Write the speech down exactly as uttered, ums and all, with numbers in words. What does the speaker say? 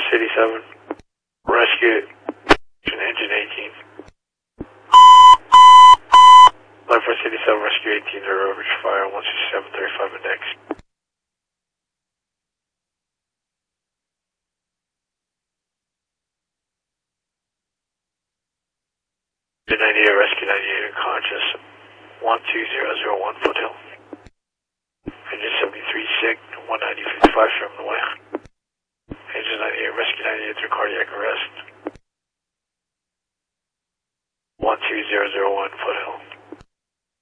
City seven. Rescue. Engine eighteen. Life Force City seven, Rescue eighteen, they're over fire, one six seven, thirty-five index. ninety-eight, Rescue ninety-eight, unconscious, one two zero zero one Foothill. Engine seventy-three, sick, one ninety, fifty-five.